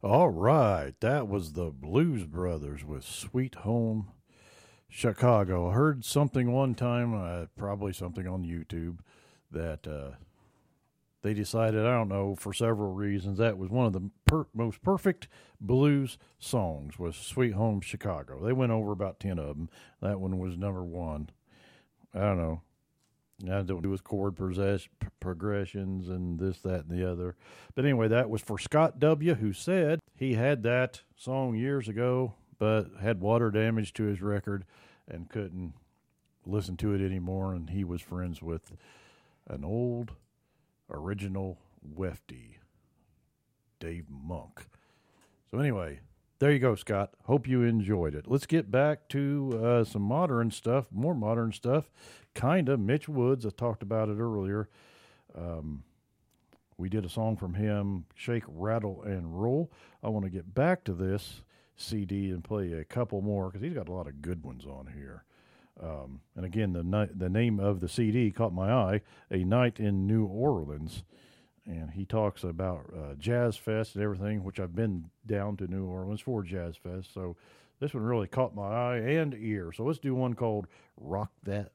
All right, that was the Blues Brothers with Sweet Home Chicago. I heard something one time, probably something on YouTube, that they decided, I don't know, for several reasons, that was one of the most perfect blues songs was Sweet Home Chicago. They went over about 10 of them. That one was number one. I don't know. It had to do with chord progressions and this, that, and the other. But anyway, that was for Scott W., who said he had that song years ago, but had water damage to his record and couldn't listen to it anymore. And he was friends with an old original Wefty, Dave Monk. So anyway, there you go, Scott. Hope you enjoyed it. Let's get back to some modern stuff, more modern stuff. Kinda. Mitch Woods, I talked about it earlier. We did a song from him, Shake, Rattle, and Roll. I want to get back to this CD and play a couple more because he's got a lot of good ones on here. And again, the name of the CD caught my eye, A Night in New Orleans. And he talks about Jazz Fest and everything, which I've been down to New Orleans for Jazz Fest. So this one really caught my eye and ear. So let's do one called Rock That